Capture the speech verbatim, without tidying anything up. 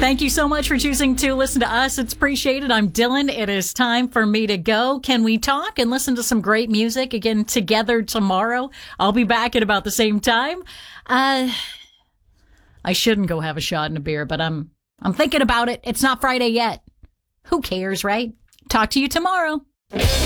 Thank you so much for choosing to listen to us. It's appreciated. I'm Dylan. It is time for me to go. Can we talk and listen to some great music again together tomorrow? I'll be back at about the same time. Uh, I shouldn't go have a shot and a beer, but I'm I'm thinking about it. It's not Friday yet. Who cares, right? Talk to you tomorrow.